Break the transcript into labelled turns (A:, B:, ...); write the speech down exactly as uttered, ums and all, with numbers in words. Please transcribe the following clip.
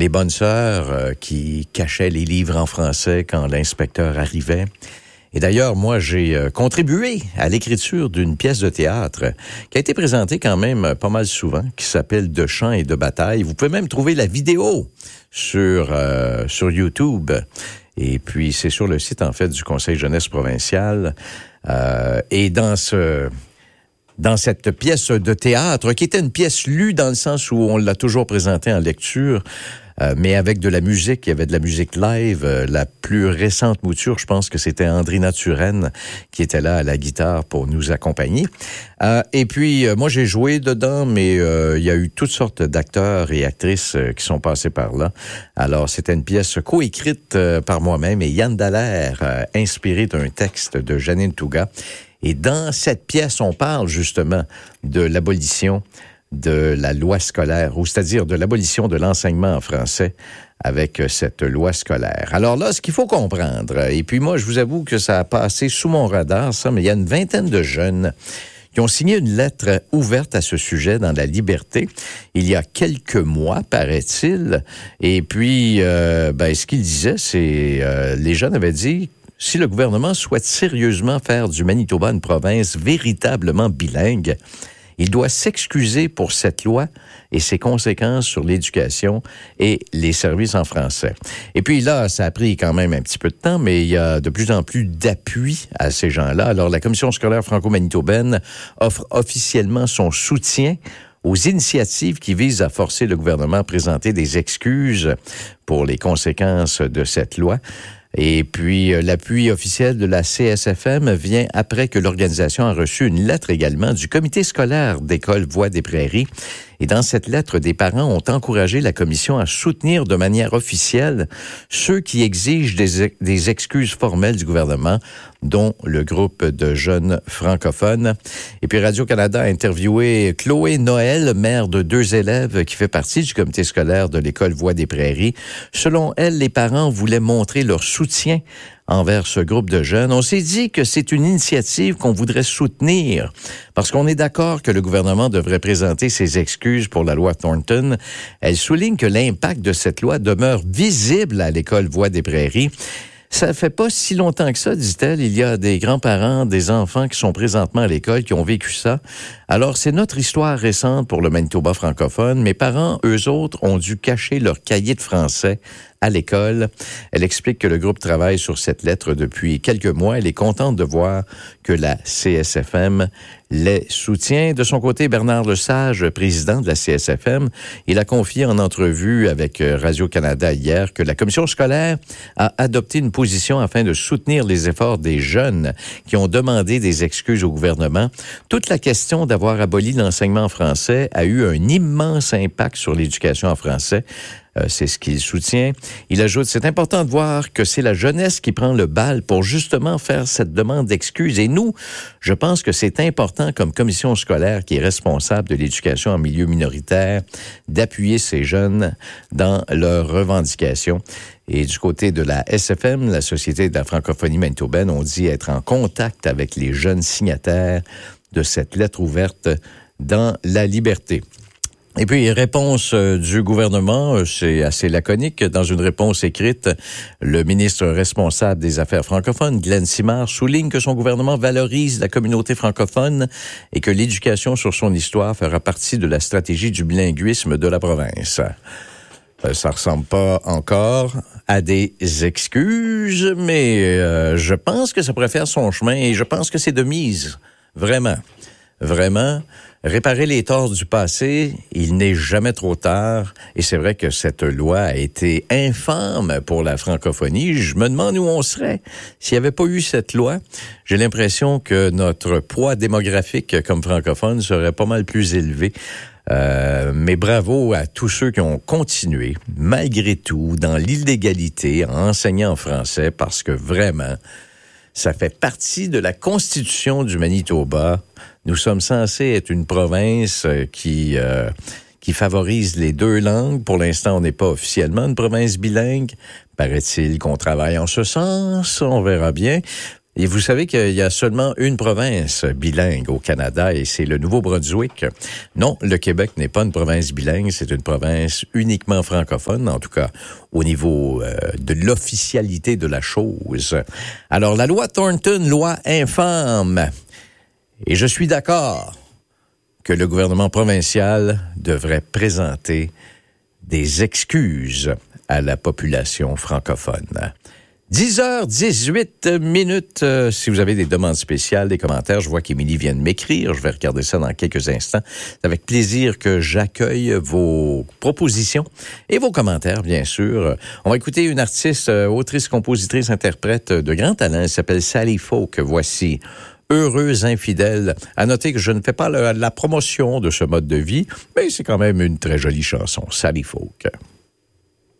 A: les bonnes sœurs euh, qui cachaient les livres en français quand l'inspecteur arrivait. Et d'ailleurs, moi, j'ai euh, contribué à l'écriture d'une pièce de théâtre qui a été présentée quand même pas mal souvent, qui s'appelle « De chants et de batailles ». Vous pouvez même trouver la vidéo sur euh, sur YouTube. Et puis, c'est sur le site, en fait, du Conseil jeunesse provincial. Euh, et dans ce... Dans cette pièce de théâtre, qui était une pièce lue dans le sens où on l'a toujours présentée en lecture, euh, mais avec de la musique, il y avait de la musique live. Euh, la plus récente mouture, je pense que c'était Andrina Turenne qui était là à la guitare pour nous accompagner. Euh, et puis, euh, moi, j'ai joué dedans, mais euh, il y a eu toutes sortes d'acteurs et actrices euh, qui sont passés par là. Alors, c'était une pièce coécrite euh, par moi-même et Yann Dallaire, euh, inspirée d'un texte de Janine Touga. Et dans cette pièce, on parle justement de l'abolition de la loi scolaire, ou c'est-à-dire de l'abolition de l'enseignement en français avec cette loi scolaire. Alors là, ce qu'il faut comprendre, et puis moi, je vous avoue que ça a passé sous mon radar, ça, mais il y a une vingtaine de jeunes qui ont signé une lettre ouverte à ce sujet dans La Liberté il y a quelques mois, paraît-il. Et puis, euh, ben, ce qu'ils disaient, c'est... Euh, les jeunes avaient dit... Si le gouvernement souhaite sérieusement faire du Manitoba une province véritablement bilingue, il doit s'excuser pour cette loi et ses conséquences sur l'éducation et les services en français. Et puis là, ça a pris quand même un petit peu de temps, mais il y a de plus en plus d'appui à ces gens-là. Alors, la Commission scolaire franco-manitobaine offre officiellement son soutien aux initiatives qui visent à forcer le gouvernement à présenter des excuses pour les conséquences de cette loi. Et puis, euh, l'appui officiel de la C S F M vient après que l'organisation a reçu une lettre également du comité scolaire d'école Voix des Prairies. Et dans cette lettre, des parents ont encouragé la commission à soutenir de manière officielle ceux qui exigent des, des excuses formelles du gouvernement, dont le groupe de jeunes francophones. Et puis Radio-Canada a interviewé Chloé Noël, mère de deux élèves qui fait partie du comité scolaire de l'école Voix des Prairies. Selon elle, les parents voulaient montrer leur soutien envers ce groupe de jeunes. On s'est dit que c'est une initiative qu'on voudrait soutenir parce qu'on est d'accord que le gouvernement devrait présenter ses excuses pour la loi Thornton. Elle souligne que l'impact de cette loi demeure visible à l'école Voix des Prairies. Ça fait pas si longtemps que ça, dit-elle. Il y a des grands-parents, des enfants qui sont présentement à l'école, qui ont vécu ça. Alors, c'est notre histoire récente pour le Manitoba francophone. Mes parents, eux autres, ont dû cacher leur cahier de français à l'école. Elle explique que le groupe travaille sur cette lettre depuis quelques mois. Elle est contente de voir que la C S F M les soutient. De son côté, Bernard Lesage, président de la C S F M, il a confié en entrevue avec Radio-Canada hier que la commission scolaire a adopté une position afin de soutenir les efforts des jeunes qui ont demandé des excuses au gouvernement. Toute la question d'avoir aboli l'enseignement en français a eu un immense impact sur l'éducation en français. Euh, c'est ce qu'il soutient. Il ajoute, c'est important de voir que c'est la jeunesse qui prend le bal pour justement faire cette demande d'excuses. Et nous, je pense que c'est important comme commission scolaire qui est responsable de l'éducation en milieu minoritaire d'appuyer ces jeunes dans leurs revendications. Et du côté de la S F M, la Société de la francophonie manitobaine, on dit être en contact avec les jeunes signataires de cette lettre ouverte dans La Liberté. Et puis, réponse euh, du gouvernement, euh, c'est assez laconique. Dans une réponse écrite, le ministre responsable des Affaires francophones, Glenn Simard, souligne que son gouvernement valorise la communauté francophone et que l'éducation sur son histoire fera partie de la stratégie du bilinguisme de la province. Euh, ça ressemble pas encore à des excuses, mais euh, je pense que ça pourrait faire son chemin et je pense que c'est de mise. Vraiment. Vraiment. Réparer les torts du passé, il n'est jamais trop tard. Et c'est vrai que cette loi a été infâme pour la francophonie. Je me demande où on serait s'il n'y avait pas eu cette loi. J'ai l'impression que notre poids démographique comme francophone serait pas mal plus élevé. Euh, mais bravo à tous ceux qui ont continué, malgré tout, dans l'illégalité, à enseigner en français, parce que vraiment, ça fait partie de la Constitution du Manitoba. Nous sommes censés être une province qui euh, qui favorise les deux langues. Pour l'instant, on n'est pas officiellement une province bilingue. Paraît-il qu'on travaille en ce sens, on verra bien. Et vous savez qu'il y a seulement une province bilingue au Canada et c'est le Nouveau-Brunswick. Non, le Québec n'est pas une province bilingue, c'est une province uniquement francophone, en tout cas au niveau euh, de l'officialité de la chose. Alors, la loi Thornton, loi infâme. Et je suis d'accord que le gouvernement provincial devrait présenter des excuses à la population francophone. dix heures dix-huit minutes. Euh, si vous avez des demandes spéciales, des commentaires, je vois qu'Émilie vient de m'écrire. Je vais regarder ça dans quelques instants. C'est avec plaisir que j'accueille vos propositions et vos commentaires, bien sûr. On va écouter une artiste, euh, autrice, compositrice, interprète de grand talent. Elle s'appelle Sally Folk. Voici Heureuse infidèle. À noter que je ne fais pas la, la promotion de ce mode de vie, mais c'est quand même une très jolie chanson. Sally Folk.